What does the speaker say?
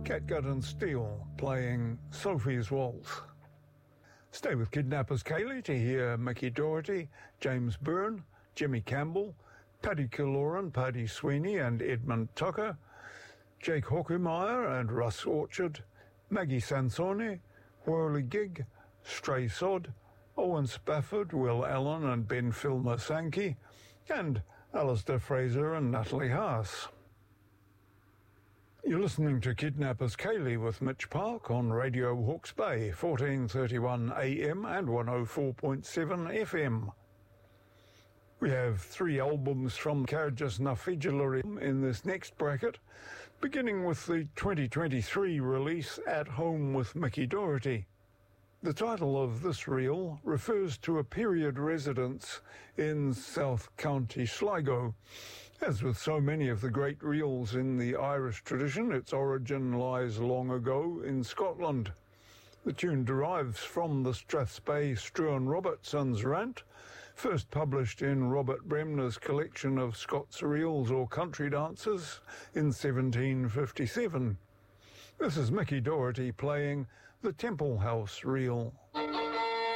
Catgut and Steele playing Sophie's Waltz. Stay with Kidnappers Kaylee to hear Mickey Doherty, James Byrne, Jimmy Campbell, Paddy Killoran, Paddy Sweeney and Edmund Tucker, Jake Hockemeyer and Russ Orchard, Maggie Sansoni, Whirly Gig, Stray Sod, Owen Spafford, Will Allen and Ben Filmer Sankey, and Alistair Fraser and Natalie Haas. You're listening to Kidnappers Kaylee with Mitch Park on Radio Hawke's Bay, 1431 AM and 104.7 FM. We have 3 albums from Carriages na Fidgeler in this next bracket, beginning with the 2023 release At Home with Mickey Doherty. The title of this reel refers to a period residence in South County Sligo. As with so many of the great reels in the Irish tradition, its origin lies long ago in Scotland. The tune derives from the Strathspey Struan Robertson's Rant, first published in Robert Bremner's collection of Scots reels or country dances in 1757. This is Mickey Doherty playing the Temple House reel.